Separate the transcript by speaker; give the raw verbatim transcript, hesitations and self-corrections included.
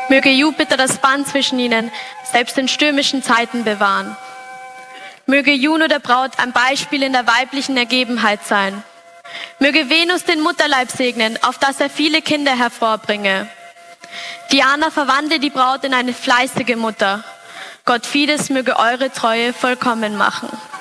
Speaker 1: Möge Jupiter das Band zwischen ihnen selbst in stürmischen Zeiten bewahren. Möge Juno der Braut ein Beispiel in der weiblichen Ergebenheit sein. Möge Venus den Mutterleib segnen, auf dass er viele Kinder hervorbringe. Diana verwandle die Braut in eine fleißige Mutter. Gott Fides möge eure Treue vollkommen machen.